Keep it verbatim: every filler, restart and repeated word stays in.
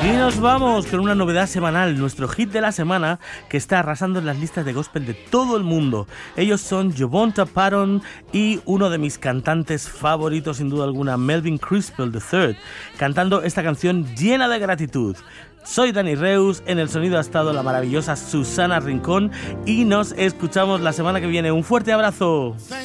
Y nos vamos con una novedad semanal, nuestro hit de la semana que está arrasando en las listas de gospel de todo el mundo. Ellos son Jovonta Patton y uno de mis cantantes favoritos sin duda alguna, Melvin Crispell tercero, cantando esta canción llena de gratitud. Soy Dani Reus, en el sonido ha estado la maravillosa Susana Rincón y nos escuchamos la semana que viene. Un fuerte abrazo.